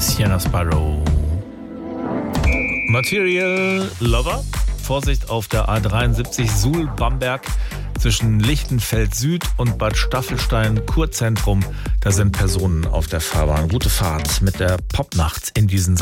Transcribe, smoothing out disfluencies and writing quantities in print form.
Sienna Sparrow. Material Lover. Vorsicht auf der A73 Suhl-Bamberg zwischen Lichtenfeld Süd und Bad Staffelstein Kurzentrum. Da sind Personen auf der Fahrbahn. Gute Fahrt mit der Popnacht in diesen